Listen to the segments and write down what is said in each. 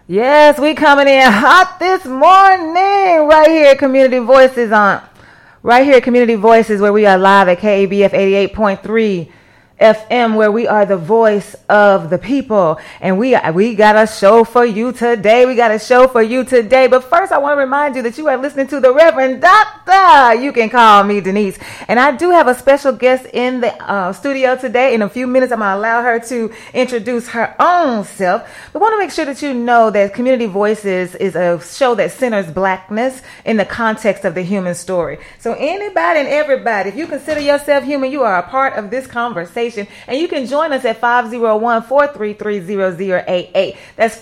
Yes, we coming in hot this morning right here at Community Voices Community Voices, where we are live at KABF 88.3 FM, where we are the voice of the people, and we got a show for you today. But first, I want to remind you that you are listening to the Reverend Doctor. You can call me Denise, and I do have a special guest in the studio today. In a few minutes, I'm gonna allow her to introduce her own self. But want to make sure that you know that Community Voices is a show that centers Blackness in the context of the human story. So anybody and everybody, if you consider yourself human, you are a part of this conversation. And you can join us at 501-433-0088. That's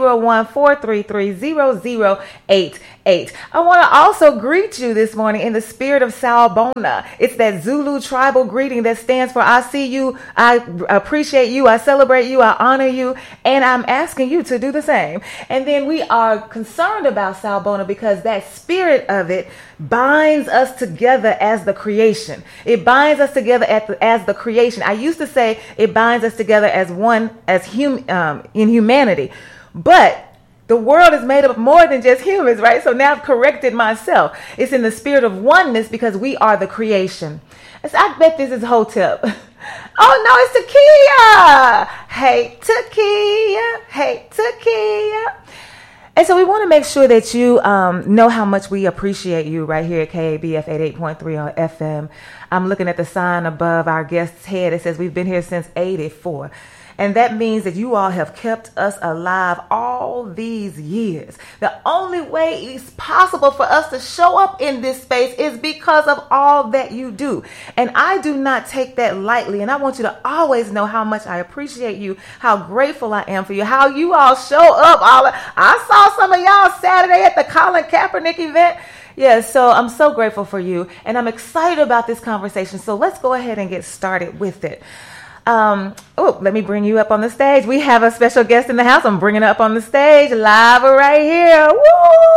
501-433-0088. I want to also greet you this morning in the spirit of Salbona. It's that Zulu tribal greeting that stands for I see you, I appreciate you, I celebrate you, I honor you, and I'm asking you to do the same. And then we are concerned about Salbona because that spirit of it binds us together as the creation. It binds us together as the creation. I used to say it binds us together as one, in humanity. But the world is made up of more than just humans, right? So now I've corrected myself. It's in the spirit of oneness because we are the creation. So I bet this is Hotep. Oh, no, it's Takia. Hey, Takia. And so we want to make sure that you know how much we appreciate you right here at KABF 88.3 on FM. I'm looking at the sign above our guest's head. It says we've been here since 84. And that means that you all have kept us alive all these years. The only way it's possible for us to show up in this space is because of all that you do. And I do not take that lightly. And I want you to always know how much I appreciate you, how grateful I am for you, how you all show up. I saw some of y'all Saturday at the Colin Kaepernick event. Yeah, so I'm so grateful for you. And I'm excited about this conversation. So let's go ahead and get started with it. Let me bring you up on the stage. We have a special guest in the house. I'm bringing her up on the stage live right here. Woo!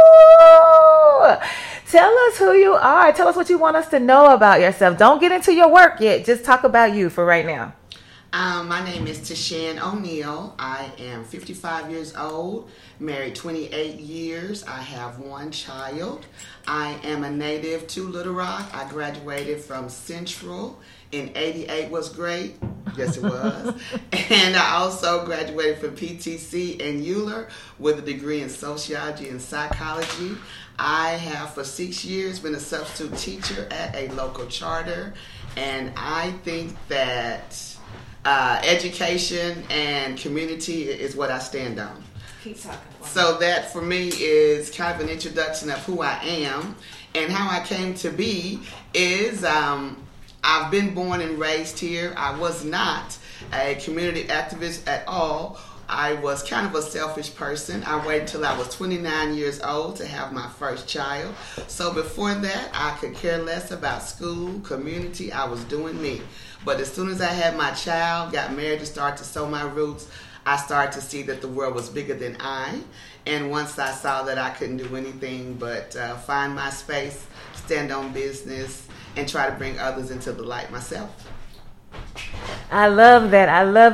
Tell us who you are. Tell us what you want us to know about yourself. Don't get into your work yet. Just talk about you for right now. My name is Tashan O'Neal. I am 55 years old, married 28 years. I have one child. I am a native to Little Rock. I graduated from Central in 88. Was great. Yes, it was. And I also graduated from PTC and Euler with a degree in sociology and psychology. I have for 6 years been a substitute teacher at a local charter, and I think that education and community is what I stand on. Keep talking. So that for me is kind of an introduction of who I am, and how I came to be is I've been born and raised here. I was not a community activist at all. I was kind of a selfish person. I waited until I was 29 years old to have my first child. So before that, I could care less about school, community. I was doing me. But as soon as I had my child, got married, and started to sow my roots, I started to see that the world was bigger than I. And once I saw that I couldn't do anything but find my space, stand on business, and try to bring others into the light myself. I love that.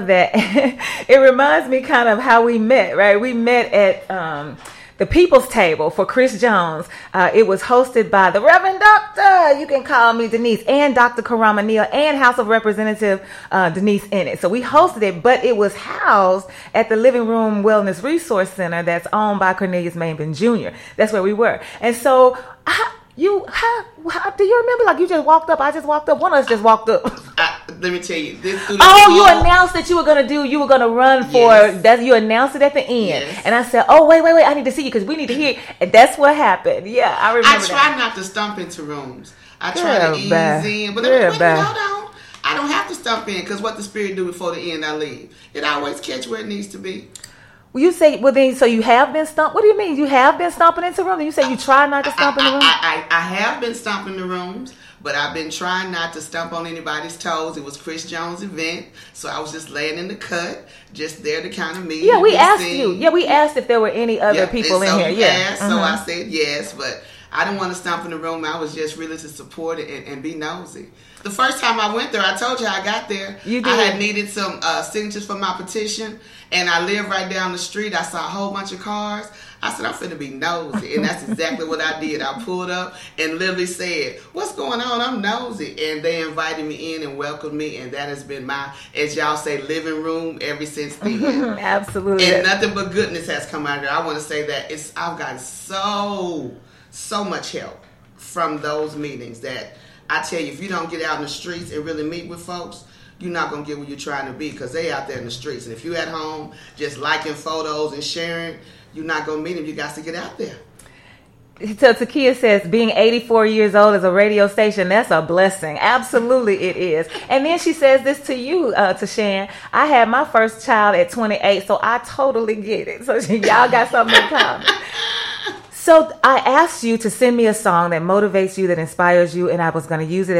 It reminds me kind of how we met, right? We met at the People's Table for Chris Jones. It was hosted by the Reverend Doctor, you can call me Denise, and Dr. Karama Neal, and House of Representative Denise Ennis. So we hosted it, but it was housed at the Living Room Wellness Resource Center that's owned by Cornelius Maben Jr. That's where we were. And so do you remember, like, you just walked up, I just walked up, one of us just walked up. Let me tell you. You announced that you were going to run for, yes. That you announced it at the end. Yes. And I said, oh, wait, I need to see you because we need to hear. And that's what happened. Yeah, I remember I try not to stump into rooms. I try to ease in. But hold on. I don't have to stump in because what the Spirit do before the end, I leave. It always catch where it needs to be. Well, you say, so you have been stumped? What do you mean? You have been stomping into rooms? You say you try not to stomp in the rooms? I have been stomping the rooms, but I've been trying not to stomp on anybody's toes. It was Chris Jones' event, so I was just laying in the cut, just there to kind of meet. Yeah, we asked you. Yeah, we asked if there were any other people in here. Yeah. So I said yes, but I didn't want to stomp in the room. I was just really to support it and be nosy. The first time I went there, I told you I got there. You did. I had needed some signatures for my petition, and I live right down the street. I saw a whole bunch of cars. I said, I'm finna be nosy. And that's exactly what I did. I pulled up and literally said, what's going on? I'm nosy. And they invited me in and welcomed me. And that has been my, as y'all say, living room ever since then. Absolutely. And nothing but goodness has come out of it. I want to say that I've gotten so much help from those meetings that I tell you, if you don't get out in the streets and really meet with folks, you're not going to get where you're trying to be, because they out there in the streets. And if you at home just liking photos and sharing, you're not going to meet them. You got to get out there. So Takia says, being 84 years old as a radio station, that's a blessing. Absolutely it is. And then she says this to you, Tashan. I had my first child at 28, so I totally get it. So y'all got something in common. So I asked you to send me a song that motivates you, that inspires you, and I was going to use it